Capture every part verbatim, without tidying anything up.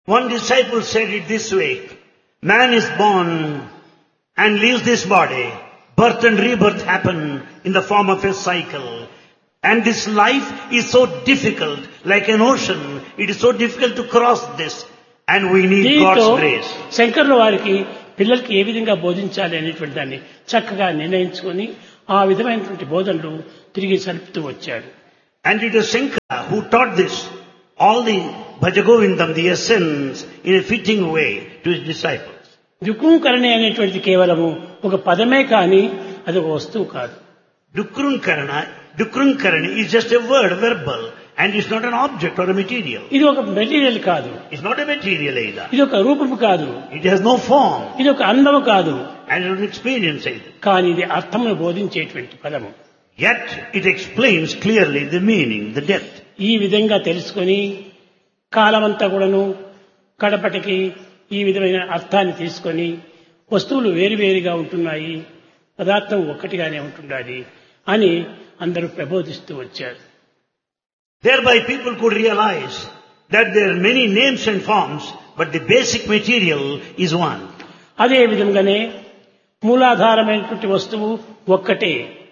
One disciple said it this way, man is born and leaves this body. Birth and rebirth happen in the form of a cycle. And this life is so difficult, like an ocean. It is so difficult to cross this. And we need దీంతో God's grace. శంకర్ల వారికి పిల్లలకి ఏ విధంగా బోధించాలి అనేటువంటి దాన్ని చక్కగా నిర్ణయించుకొని ఆ విధమైనటువంటి బోధనలు తిరిగి సలుపుతూ వచ్చాడు. And it is Shankara who taught this, all the Bhajagovindam, the essence, in a fitting way to his disciples. దుఃఖంకరణి అనేటువంటిది కేవలము ఒక పదమే కానీ అది ఒక వస్తువు కాదు. Dukrunkarana, Dukrunkarani is just a word, verbal, and it's not an object or a material. ఇది ఒక మెటీరియల్ కాదు, It's not a material either. ఇది ఒక రూపము కాదు, It has no form, ఇది ఒక అందము కాదు, and it's not an experience either. కానీ ఇది అర్థమును బోధించేటువంటి పదము. Yet it explains clearly the meaning, the depth. ఈ విధంగా తెలుసుకొని కాలమంతా కూడాను కడపటికి ఈ విధమైన అర్థాన్ని తీసుకొని వస్తువులు వేరువేరుగా ఉంటున్నాయి, పదార్థం ఒక్కటిగానే ఉంటున్నది అని అందరూ ప్రబోధిస్తూ వచ్చారు. Thereby people could realize that there are many names and forms, but the basic material is one. అదే విధంగానే మూలాధారమైనటువంటి వస్తువు ఒక్కటే,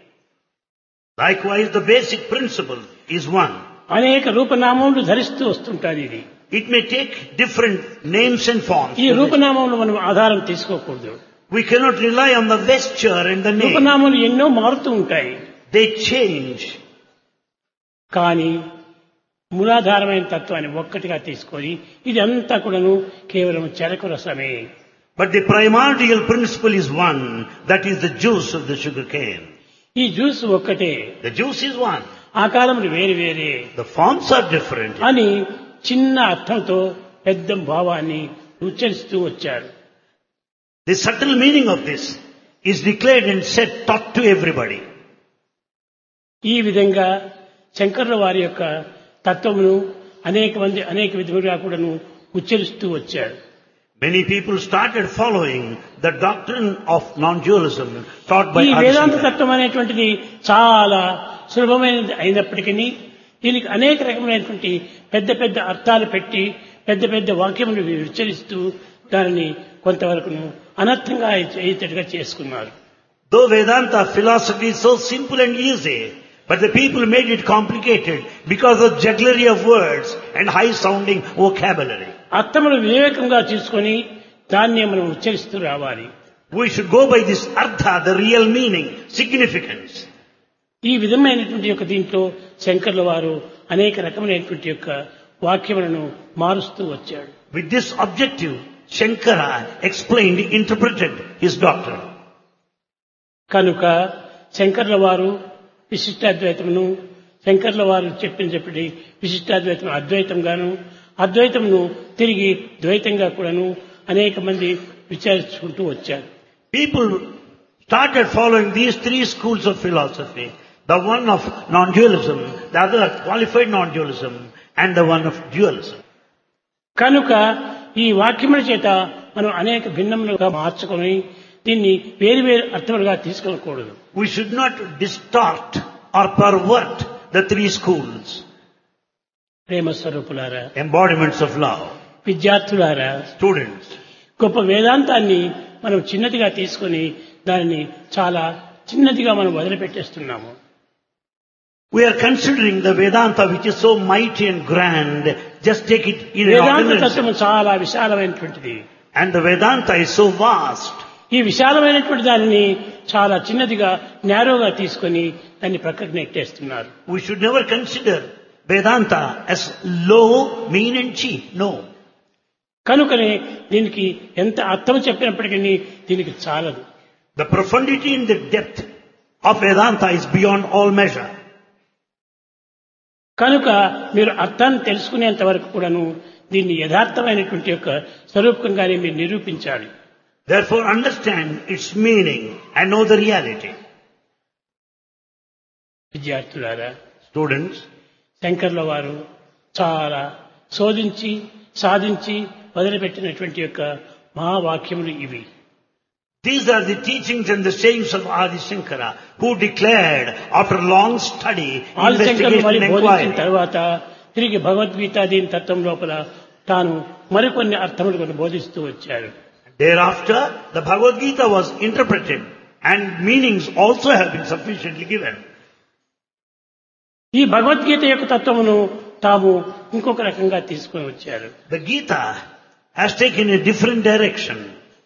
Likewise, the basic principle is one. అనేక రూపనామములు ధరిస్తూ వస్తుంటారు. ఇది It may take different names and forms. ఈ రూపనామములు మనం ఆధారం తీసుకోకూడదు. We cannot rely on the vesture and the name. రూపనామాలు ఎన్నో మారుతూ ఉంటాయి, They change. కానీ మూలాధారమైన తత్వాన్ని ఒక్కటిగా తీసుకొని ఇది అంతా కూడాను కేవలం చెరకు రసమే. But the primordial principle is one, that is the juice of the sugar cane. ఈ జ్యూస్ ఒక్కటే, The juice is one. ఆకారములు వేరు వేరే The forms are different. అని చిన్న అర్థంతో పెద్ద భావాన్ని ఉచ్చరిస్తూ వచ్చారు. The subtle meaning of this is declared and said, taught to everybody. ఈ విధంగా శంకరుల వారి యొక్క తత్వమును అనేక మంది అనేక విధములుగా కూడాను ఉచ్చరిస్తూ వచ్చారు. Many people started following the doctrine of non-dualism taught by ఈ వేదాంత Adi తత్వం అనేటువంటిది చాలా సులభమైనది అయినప్పటికీ దీనికి అనేక రకమైనటువంటి పెద్ద పెద్ద అర్థాలు పెట్టి పెద్ద పెద్ద వాక్యములు ఉచ్చరిస్తూ దానిని కొంతవరకు అనర్థంగా అయ్యేటట్టుగా చేసుకున్నారు. Though Vedanta philosophy is so simple and easy, but the people made it complicated because of jugglery of words and high-sounding vocabulary. అర్థములు వివేకంగా తీసుకొని దాన్నే మనం ఉచ్చరిస్తూ రావాలి. We should go by this artha, the real meaning, significance. ఈ విధమైనటువంటి యొక్క దీంట్లో శంకర్ల వారు అనేక రకమైనటువంటి యొక్క వాక్యములను మారుస్తూ వచ్చాడు. With this objective, Shankara explained, interpreted his doctrine. కనుక శంకర్ల వారు విశిష్టాద్వైతమును, శంకర్ల వారు చెప్పిన చెప్పి విశిష్టాద్వైతం అద్వైతంగాను, అద్వైతమును తిరిగి ద్వైతంగా కూడాను అనేక మంది విచారించుకుంటూ వచ్చారు. People started following these three schools of philosophy. The one of non-dualism, the other qualified non-dualism, and the one of dualism. కనుక ఈ వాక్యముల చేత మనం అనేక భిన్నములుగా మార్చుకొని దీన్ని వేరు వేరు అర్థములుగా తీసుకోకూడదు. We should not distort or pervert the three schools, ప్రేమ స్వరూపులారా, embodiments of love. విద్యార్థులారా, Students, గొప్ప వేదాంతాన్ని మనం చిన్నదిగా తీసుకొని దానిని చాలా చిన్నదిగా మనం వదిలిపెట్టేస్తున్నాము. we are considering the Vedanta, which is so mighty and grand, just take it in an Vedanta ordinary తత్వము sense. చాలా విశాలమైనటువంటిది. And the Vedanta is so vast. ఈ విశాలమైనటువంటి దానిని చాలా చిన్నదిగా నేరోగా తీసుకొని దాన్ని ప్రక్కకు నెట్టేస్తున్నారు. We should never consider Vedanta as low, mean and cheap. No. కనుకనే దీనికి ఎంత అర్థం చెప్పినప్పటికీ దీనికి చాలదు. The profundity and the depth of Vedanta is beyond all measure. కనుక మీరు అర్థాన్ని తెలుసుకునేంత వరకు కూడాను దీన్ని యథార్థమైనటువంటి యొక్క స్వరూపంగానే మీరు నిరూపించాలి. Therefore understand its meaning and know the reality. విద్యార్థులారా, Students, శంకర్ల వారు చాలా శోధించి సాధించి వదిలిపెట్టినటువంటి యొక్క మహావాక్యములు ఇవి. these are the teachings and the sayings of Adi Shankara, who declared after long study, ఆదిశంకరులు మరి investigation and బోధించిన inquiry. తర్వాత తిరిగి భగవద్గీత దీని తత్వం లోపల తాను మరికొన్ని అర్థములు కొన్ని బోధిస్తూ వచ్చారు. Thereafter, the Bhagavad Gita was interpreted and meanings also have been sufficiently given. ఈ భగవద్గీత యొక్క తత్వమును తాము ఇంకొక రకంగా తీసుకొని వచ్చారు. The Gita has taken a different direction.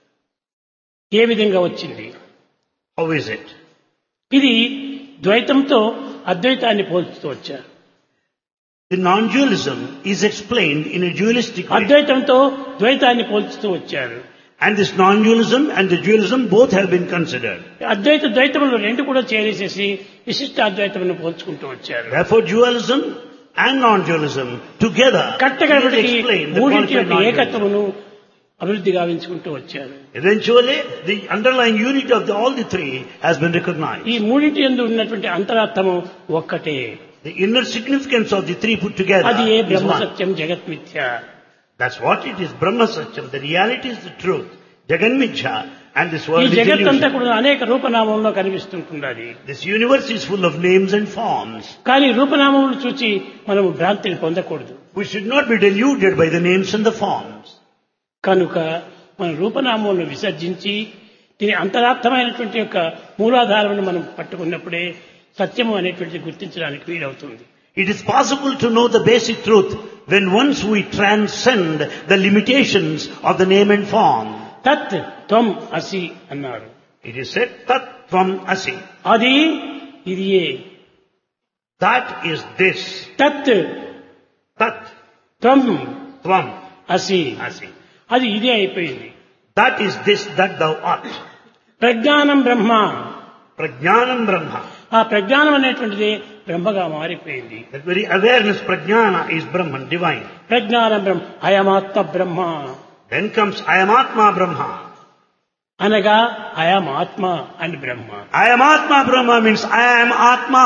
ఏ విధంగా వచ్చింది? How is it? ఇది ద్వైతంతో అద్వైతాన్ని పోల్చుతూ వచ్చారు. The non-dualism is explained in a dualistic way. అద్వైతంతో ద్వైతాన్ని పోల్చుతూ వచ్చారు. And this non-dualism and the dualism both have been considered. అద్వైత ద్వైతములు రెండు కూడా చేరేసేసి విశిష్ట అద్వైతమును పోల్చుకుంటూ వచ్చారు. Therefore, dualism and non-dualism together కట్టగడపటికి explain the మూడింటి concept యొక్క of non-dualism. ఏకత్వమును అభివృద్ధి గావించుకుంటూ వచ్చారు. Eventually, the underlying unity of the, all the three has been recognized. ఈ మూడింటి యందు ఉన్నటువంటి అంతరార్థము ఒక్కటే. The inner significance of the three put together అది ఏ is బ్రహ్మ one. సత్యం జగత్ మిథ్య. That's what it is. Brahma Satyam. The reality is the truth. Jagan Mithya. And this ఈ world is జగత్ అంతా illusion. కూడా అనేక రూపనామంలో కనిపిస్తుంటున్నది. This universe is full of names and forms. కానీ రూపనామములు చూచి మనము భ్రాంతిని పొందకూడదు. We should not be deluded by the names and the forms. కనుక మన రూపనామములను విసర్జించి దీని అంతరార్థమైనటువంటి యొక్క మూలాధారమును మనం పట్టుకున్నప్పుడే సత్యము అనేటువంటిది గుర్తించడానికి వీలవుతుంది. It is possible to know the basic truth when once we transcend the limitations of the name and form. తత్ త్వం అసి అన్నారు. It is said, Tat Tvam Asi. అది ఇది ఏ. That is this. తత్ Tat త్వం Tvam అసి. Asi. అది ఇదే అయిపోయింది. That is this that thou art. ప్రజ్ఞానం బ్రహ్మ. Prajnanam Brahma. ఆ ప్రజ్ఞానం అనేటువంటిది బ్రహ్మగా మారిపోయింది. That very awareness, Prajnana, is Brahman, divine. ప్రజ్ఞానం బ్రహ్మ అయమాత్మ బ్రహ్మ Then comes I am Atma Brahma. అనగా అయం ఆత్మ and Brahma I am Atma Brahma means I am Atma.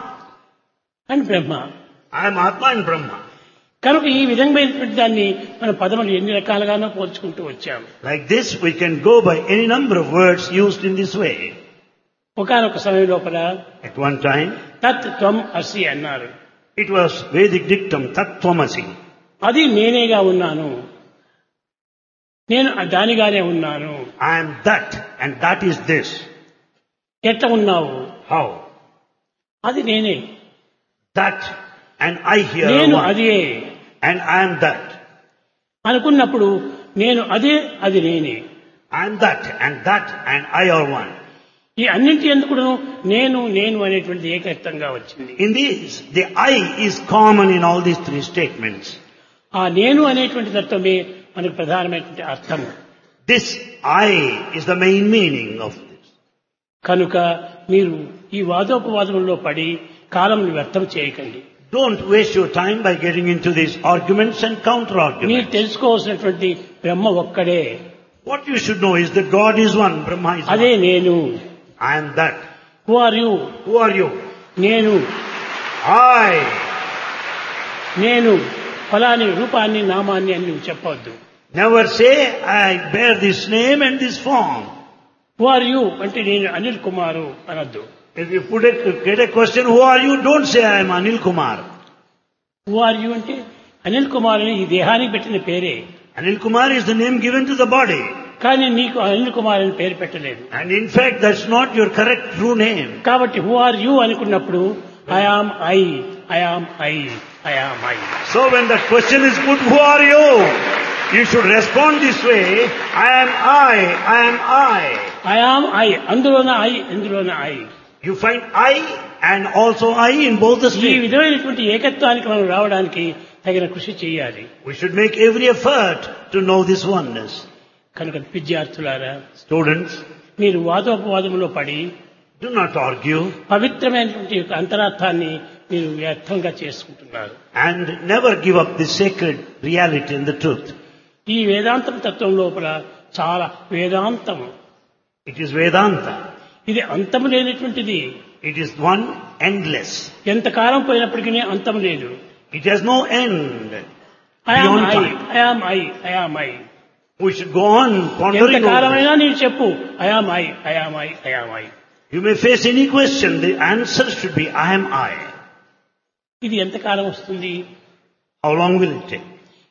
And Brahma. I am Atma and Brahma. కనుక ఈ విధమైనటువంటి దాన్ని మన పదములు ఎన్ని రకాలుగానో పోల్చుకుంటూ వచ్చాము. Like this, we can go by any number of words used in this way. ఒకానొక సమయం లోపల At one time, తత్ త్వం అసి అన్నారు. it was Vedic dictum, Tat Tvamasi. అది నేనేగా ఉన్నాను, నేను దానిగానే ఉన్నాను. I am that and that is this. ఎట్లా ఉన్నావు? How? అది నేనే. That and I here are నేను one. అదే And I am that. అనుకున్నప్పుడు నేను అదే అది నేనే. I am that and that and I are one. ఈ అన్నింటి ఎందుకు నేను నేను అనేటువంటిది ఏకత్వంగా వచ్చింది. In these, the I is common in all these three statements. ఆ నేను అనేటువంటి తత్వమే మనకు ప్రధానమైనటువంటి అర్థము. This I is the main meaning of this. కనుక మీరు ఈ వాదోపవాదముల్లో పడి కాలం వ్యర్థం చేయకండి. Don't waste your time by getting into these arguments and counter మీరు arguments. తెలుసుకోవాల్సినటువంటి బ్రహ్మ ఒక్కడే. What you should know is that God is one, Brahma is అదే one. నేను. I am that. Who are you? Who are you? నేను. I. నేను ఫలాని రూపాన్ని నామాన్ని అని నువ్వు చెప్పవద్దు. Never say, I bear this name and this form. Who are you అంటే నేను అనిల్ కుమారు అనొద్దు. If you put a, get a question, who are you? Don't say, I am Anil Kumar. Who are you అంటే అనిల్ కుమార్ అని ఈ దేహానికి పెట్టిన పేరే. Anil Kumar is the name given to the body. కానీ నీకు అనిల్ కుమార్ అని పేరు పెట్టలేదు. And in fact, that's not your correct true name. కాబట్టి హూ ఆర్ యు అనుకున్నప్పుడు I am I I am I I am I. So when the question is put, who are you? You should respond this way, I am I, I am I. I am I అందులోన I ఇందులోన I. You find I and also I in both the ఈ states. విధమైనటువంటి ఏకత్వానికి మనం రావడానికి తగిన కృషి చేయాలి. We should make every effort to know this oneness. కనుక విద్యార్థులారా, Students, మీరు వాదోపవాదములో పడి do not argue పవిత్రమైనటువంటి యొక్క అంతరార్థాన్ని మీరు వ్యర్థంగా చేసుకుంటున్నారు. and never give up the sacred reality and the truth. ఈ వేదాంతం తత్వం లోపల చాలా వేదాంతము. It is Vedanta. ఇది అంతము లేనటువంటిది. It is one endless. ఎంతకాలం పోయినప్పటికీ అంతం లేదు. It has no end. I am Beyond I time. I am I I am I. We should go on pondering over ఎంతకాలమైనా this. నీవు చెప్పు I am I I am I I am I. You may face any question. The answer should be, I am I. ఇది ఎంతకాలం వస్తుంది? How long will it take?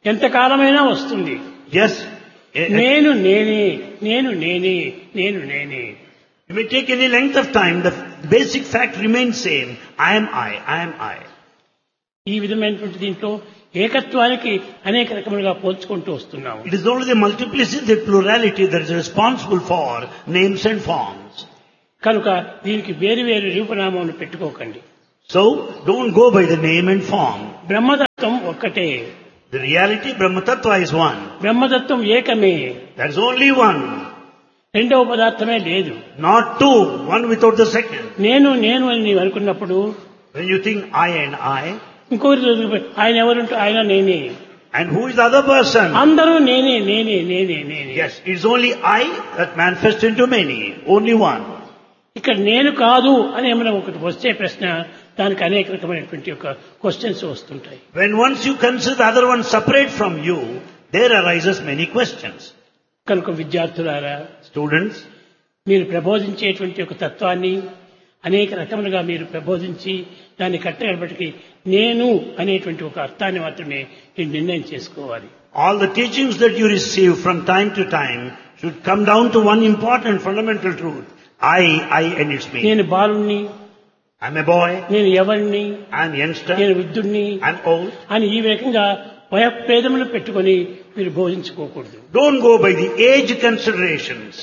ఎంతకాలమైనా వస్తుంది. Yes. a- a- నేను నేనే నేను నేనే నేను నేనే. It may take any length of time. The basic fact remains same. I am I. I am I. ఈ విధమైనటువంటి దీంట్లో ఏకత్వానికి అనేక రకములుగా పోల్చుకుంటూ వస్తున్నాము. It is only the multiplicity, the plurality that is responsible for names and forms. కనుక దీనికి వేరు వేరు రూపనామాలను పెట్టుకోకండి. So, don't go by the name and form. బ్రహ్మతత్వం ఒక్కటే. The reality, Brahmatattva, is one. బ్రహ్మతత్వం ఏకమే. There is only one. రెండవ పదార్థమే లేదు. Not two, one without the second. నేను నేను అని నీవు అనుకున్నప్పుడు When you think I and I, ఇంకొకరి ఆయన ఎవరుంటే ఆయన నేనే. and who is the other person? అందరూ నేనే నేనే నేనే నేనే. Yes, it is only I that manifests into many. Only one. ఇక్కడ నేను కాదు అని ఏమైనా ఒకటి వచ్చే ప్రశ్న దానికి అనేక రకమైనటువంటి ఒక క్వశ్చన్స్ వస్తుంటాయి. When once you consider the other one separate from you, there arises many questions. కనుక విద్యార్థులారా, Students, మీరు ప్రబోధించేటువంటి ఒక తత్వాన్ని అనేక రకములుగా మీరు ప్రబోధించి దాన్ని కట్టగలపటికి నేను అనేటువంటి ఒక అర్థాన్ని మాత్రమే మీరు నిర్ణయం చేసుకోవాలి. all the teachings that you receive from time to time should come down to one important fundamental truth. I, I and its me. నేను బాలుణ్ణి, I'm a boy, నేను ఎవరిని, I'm youngster, నేను వృద్ధుణ్ణి I'm old. అని ఈ రకంగా వయఃభేదములు పెట్టుకొని మీరు బోధించుకోకూడదు. Don't go by the age considerations.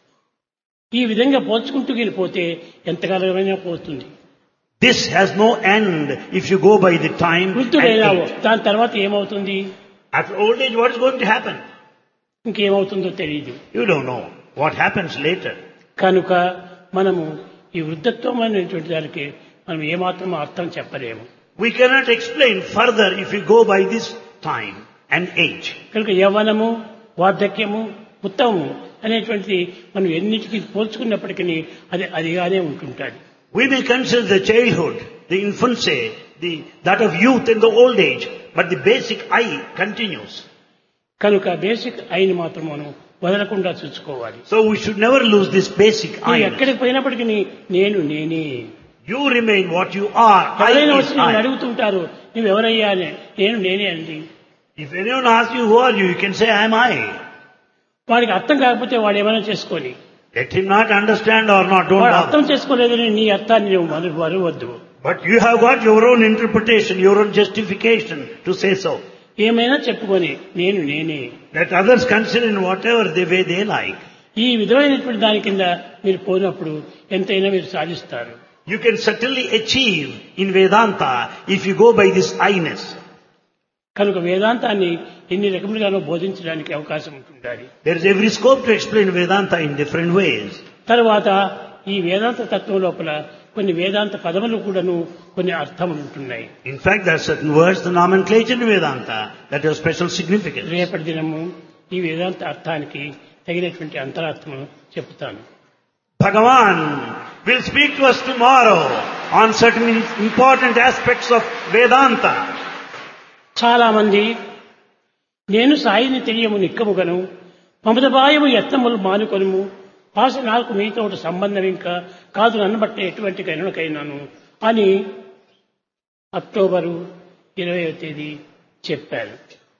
ఈ విధంగా పోల్చుకుంటూ వెళ్ళిపోతే ఎంతకాలమైనా పోతుంది. This has no end if you go by the time and వృద్ధుడైనావు, age. దాని తర్వాత ఏమవుతుంది, After old age, what is going to happen? ఇంకేమవుతుందో తెలియదు. You don't know what happens later. కనుక మనము ఈ వృద్ధత్వం అనేటువంటి దానికి మనం ఏమాత్రం అర్థం చెప్పలేము. We cannot explain further if we go by this time and age. కనుక యవ్వనము, వార్ధక్యము, ఉత్తమము అనేటువంటిది మనం ఎన్నిటికీ పోల్చుకున్నప్పటికీ అది అదిగానే ఉంటుంటాడు. We may consider the childhood, the infancy, the, that of youth and the old age, but the basic I continues. కనుక basic అయిన మాత్రం మనం వదలకుండా చూసుకోవాలి. So we should never lose this basic నువ్వు I. ఎక్కడికి పోయినప్పటికీ నేను నేనే. You remain what you are. ఎవరైనా I వచ్చి is నేను I. అడుగుతుంటారు నువ్వు ఎవరయ్యా అని, నేను నేనే అండి. If anyone asks you who are you, you can say I am I. వాడికి అర్థం కాకపోతే వాడు ఏమైనా చేసుకొని, Let him not understand or not, don't వాడు అర్థం bother. చేసుకోలేదని నీ అర్థాన్ని నువ్వు వరు- వరవద్దు. But you have got your own interpretation, your own justification to say so. ఏమైనా చెప్పుకొని నేను నేనే. Let others consider in whatever the way they like. ఈ విధమైనటువంటి దాని కింద మీరు పోయినప్పుడు ఎంతైనా మీరు సాధిస్తారు. You can certainly achieve in Vedanta if you go by this I-ness. కనుక వేదాంతాన్ని ఎన్ని రకములుగానో బోధించడానికి అవకాశం ఉంటుండాలి. There is every scope to explain Vedanta in different ways. తర్వాత ఈ వేదాంత తత్వం లోపల కొన్ని వేదాంత పదములు కూడాను కొన్ని అర్థములు ఉంటున్నాయి. In fact, there are certain words, the nomenclature in Vedanta, that have special significance. రేపటి దినము ఈ వేదాంత అర్థానికి తగినటువంటి అంతరార్థమును చెప్తాను. Bhagavan will speak to us tomorrow on certain important aspects of Vedanta. చాలా మంది నేను సాయిని తెలియము నిక్కముగను మమతబాయము యత్నములు మానుకొనుము భాష నాకు మీతో సంబంధం ఇంకా కాదు నన్ను బట్టి ఎటువంటి కరుణకైనాను అని అక్టోబరు ఇరవయవ తేదీ చెప్పారు.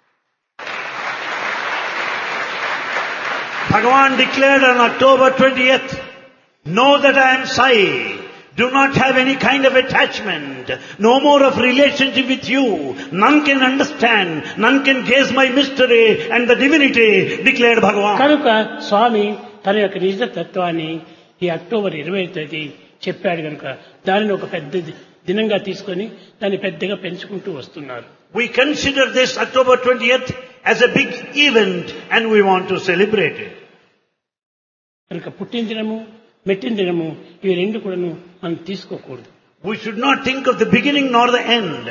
Bhagavan declared on October twentieth, know that I am Sai. Do not have any kind of attachment. No more of relationship with you. None can understand. None can gaze my mystery and the divinity, declared Bhagavan. కనుక స్వామి తన యొక్క నిజ తత్వాన్ని ఈ October ఇరవై తేదీ చెప్పాడు కనుక దానిని ఒక పెద్ద దినంగా తీసుకొని దాన్ని పెద్దగా పెంచుకుంటూ వస్తున్నారు. We consider this October twentieth as a big event and we want to celebrate it. కనుక పుట్టిన దినము మెట్టిన దినము ఇవి రెండు కూడాను మనం తీసుకోకూడదు. We should not think of the beginning nor the end.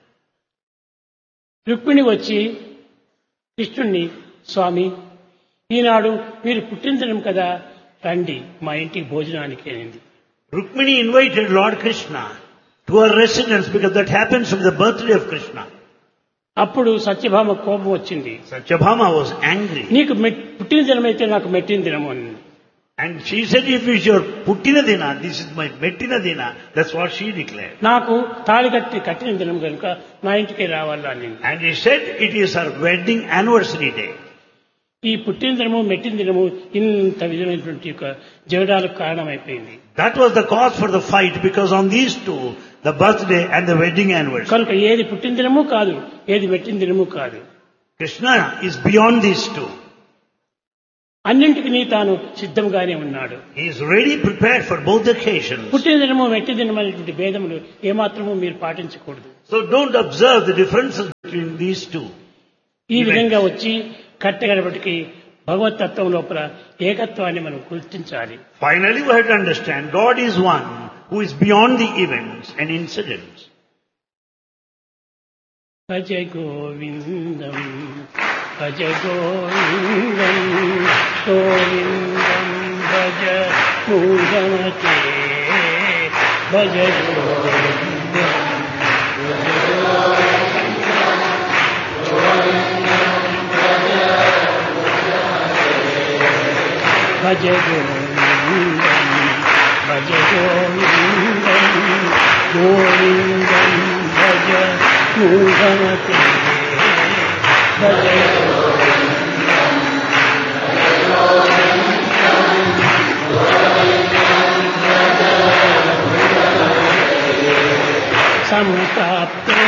Rukmini వచ్చి కృష్ణుణ్ణి, స్వామి ఈనాడు మీరు పుట్టిన దినం కదా, రండి మా ఇంటికి భోజనానికి అనింది. Rukmini invited Lord Krishna to her residence because that happens to be the birthday of Krishna. అప్పుడు సత్యభామ కోపం వచ్చింది. Satyabhama was angry. నీకు మెట్- పుట్టిన దినం అయితే నాకు మెట్టిన దినము అని. And she said, if it's your Puttina Dina, this is my Mettina Dina. That's what she declared. నాకు తాళి కట్టి కట్టిన దినం కనుక నా ఇంటికి రావాలని. And he said, it is her wedding anniversary day. ఈ పుట్టిన దినము మెట్టిన దినము ఇంత విధమైనటువంటి యొక్క జగడాలకు కారణమైపోయింది. That was the cause for the fight, because on these two, the birthday and the wedding anniversary. కనుక ఏది పుట్టిన దినము కాదు, ఏది మెట్టిన దినము కాదు. Krishna is beyond these two. అన్నింటికి తాను సిద్ధంగానే ఉన్నాడు. He is ready prepared for both occasions. పుట్టిన దినము మెట్టి దినము అనేటువంటి భేదములు ఏమాత్రము మీరు పాటించకూడదు. So don't observe the differences between these two. ఈ విధంగా వచ్చి కట్టగడపటికి భగవతత్వం లోపల ఏకత్వాన్ని మనం గుర్తించాలి. Finally we have to understand God is one who is beyond the events and incidents. Bhaja Govindam Bhaja Govindam Govindam Bhaja మూఢమతే Bhaja Govindam Bhaja Govindam Bhaja Govindam Govindam Bhaja మూఢమతే Bhaja సమప్రాప్తే